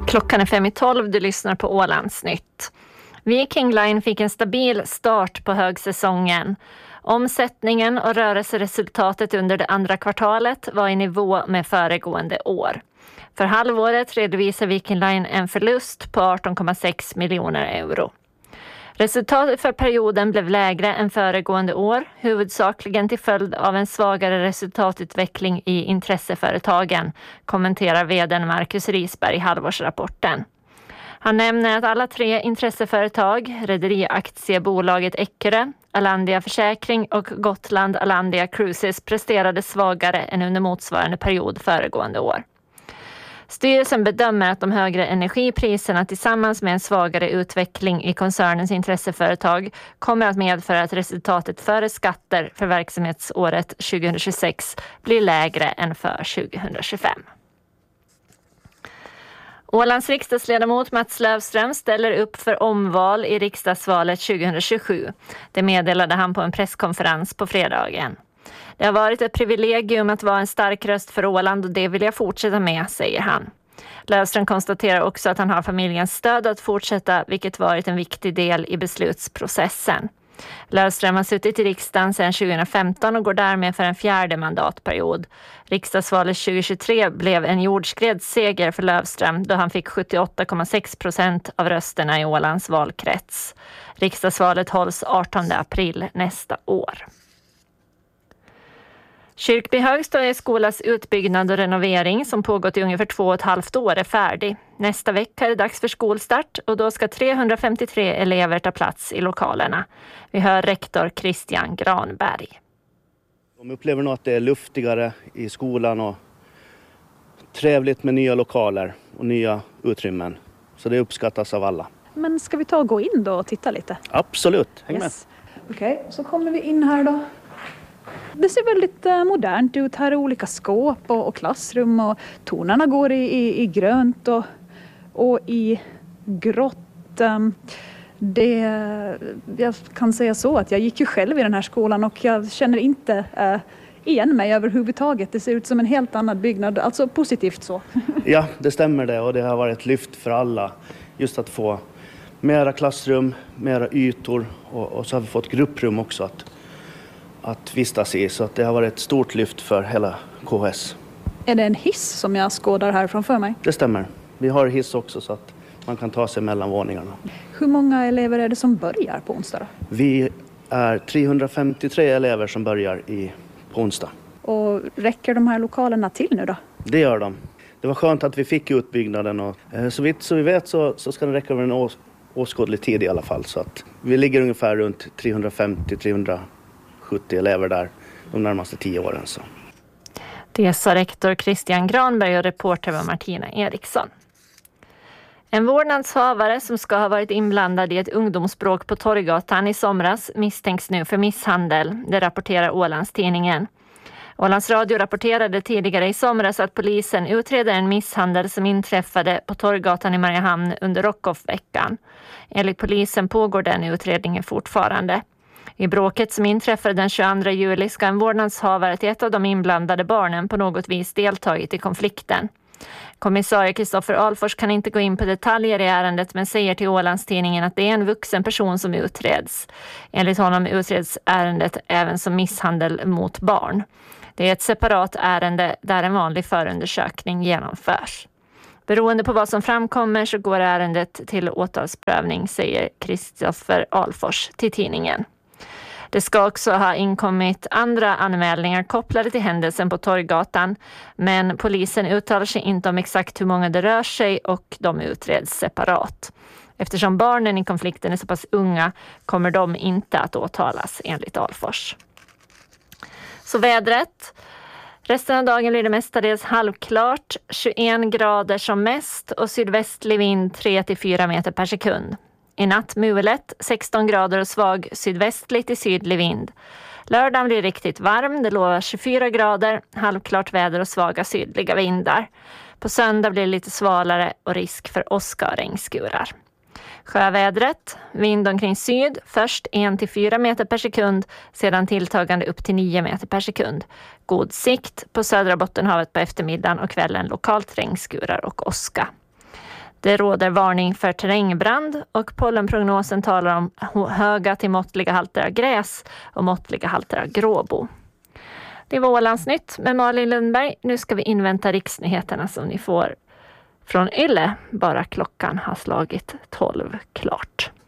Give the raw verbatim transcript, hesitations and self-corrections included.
Klockan är fem i tolv, du lyssnar på Ålandsnytt. Viking Line fick en stabil start på högsäsongen. Omsättningen och rörelseresultatet under det andra kvartalet var i nivå med föregående år. För halvåret redovisar Viking Line en förlust på arton komma sex miljoner euro. Resultatet för perioden blev lägre än föregående år, huvudsakligen till följd av en svagare resultatutveckling i intresseföretagen, kommenterar vd:n Marcus Risberg i halvårsrapporten. Han nämner att alla tre intresseföretag, rederiaktiebolaget Eckerö, Alandia Försäkring och Gotland Alandia Cruises presterade svagare än under motsvarande period föregående år. Styrelsen bedömer att de högre energipriserna tillsammans med en svagare utveckling i koncernens intresseföretag kommer att medföra att resultatet före skatter för verksamhetsåret tjugohundratjugosex blir lägre än för tjugohundratjugofem. Ålands riksdagsledamot Mats Löfström ställer upp för omval i riksdagsvalet tjugohundratjugosju. Det meddelade han på en presskonferens på fredagen. Det har varit ett privilegium att vara en stark röst för Åland och det vill jag fortsätta med, säger han. Löfström konstaterar också att han har familjens stöd att fortsätta, vilket varit en viktig del i beslutsprocessen. Löfström har suttit i riksdagen sedan tjugohundrafemton och går därmed för en fjärde mandatperiod. Riksdagsvalet tjugohundratjugotre blev en jordskredsseger för Löfström då han fick sjuttioåtta komma sex procent av rösterna i Ålands valkrets. Riksdagsvalet hålls artonde april nästa år. Kyrkby högstadieskolas utbyggnad och renovering som pågått i ungefär två och ett halvt år är färdig. Nästa vecka är det dags för skolstart och då ska trehundrafemtiotre elever ta plats i lokalerna. Vi hör rektor Christian Granberg. De upplever nog att det är luftigare i skolan och trevligt med nya lokaler och nya utrymmen. Så det uppskattas av alla. Men ska vi ta och gå in då och titta lite? Absolut, häng yes. med. Okej, okay, så kommer vi in här då. Det ser väldigt modernt ut. Här är olika skåp och, och klassrum och tonerna går i, i, i grönt och, och i grått. Det, jag kan säga så att jag gick ju själv i den här skolan och jag känner inte äh, igen mig överhuvudtaget. Det ser ut som en helt annan byggnad, alltså positivt så. Ja, det stämmer det och det har varit ett lyft för alla. Just att få mera klassrum, mera ytor och, och så har vi fått grupprum också att att vistas i, så att det har varit ett stort lyft för hela K S. Är det en hiss som jag skådar här framför mig? Det stämmer. Vi har hiss också så att man kan ta sig mellan våningarna. Hur många elever är det som börjar på onsdag då? Vi är trehundrafemtiotre elever som börjar i, på onsdag. Och räcker de här lokalerna till nu då? Det gör de. Det var skönt att vi fick utbyggnaden och eh, så vitt så vi vet så, så ska det räcka över en ås, åskådlig tid i alla fall. Så att vi ligger ungefär runt trehundrafemtio till trehundrasjuttio elever där de närmaste tio åren. Så. Det sa rektor Christian Granberg och reporter var Martina Eriksson. En vårdnadshavare som ska ha varit inblandad i ett ungdomsbråk på Torggatan i somras misstänks nu för misshandel. Det rapporterar Ålandstidningen. Ålands Radio rapporterade tidigare i somras att polisen utreder en misshandel som inträffade på Torggatan i Mariehamn under Rockoff-veckan. Enligt polisen pågår den utredningen fortfarande. I bråket som inträffade den tjugoandra juli ska en vårdnadshavare till ett av de inblandade barnen på något vis deltagit i konflikten. Kommissarie Kristoffer Alfors kan inte gå in på detaljer i ärendet men säger till Ålandstidningen att det är en vuxen person som utreds. Enligt honom utreds ärendet även som misshandel mot barn. Det är ett separat ärende där en vanlig förundersökning genomförs. Beroende på vad som framkommer så går ärendet till åtalsprövning, säger Kristoffer Alfors till tidningen. Det ska också ha inkommit andra anmälningar kopplade till händelsen på Torggatan, men polisen uttalar sig inte om exakt hur många det rör sig och de utreds separat. Eftersom barnen i konflikten är så pass unga kommer de inte att åtalas enligt Alfors. Så vädret. Resten av dagen blir det mestadels halvklart, tjugoen grader som mest och sydvästlig vind tre till fyra meter per sekund. I natt mulet, sexton grader och svag sydvästlig till sydlig vind. Lördagen blir riktigt varm, det lovar tjugofyra grader, halvklart väder och svaga sydliga vindar. På söndag blir det lite svalare och risk för åska och regnskurar. Sjövädret, vind omkring syd, först en till fyra meter per sekund, sedan tilltagande upp till nio meter per sekund. God sikt på södra Bottenhavet på eftermiddagen och kvällen lokalt regnskurar och åska. Det råder varning för terrängbrand och pollenprognosen talar om höga till måttliga halter av gräs och måttliga halter av gråbo. Det var Ålandsnytt med Malin Lundberg. Nu ska vi invänta riksnyheterna som ni får från Yle bara klockan har slagit tolv klart.